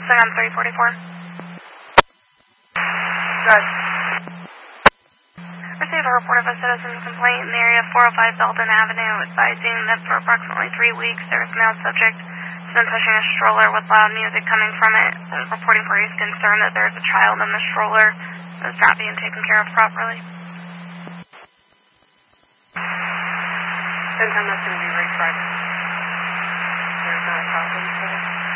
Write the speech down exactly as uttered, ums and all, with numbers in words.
on three forty-four. Good. Received a report of a citizen's complaint in the area of four oh five Belden Avenue, advising that for approximately three weeks there is male subject has been pushing a stroller with loud music coming from it, and reporting parties concerned that there is a child in the stroller that is not being taken care of properly. Sometime that's going to be retried. There's not a problem for it.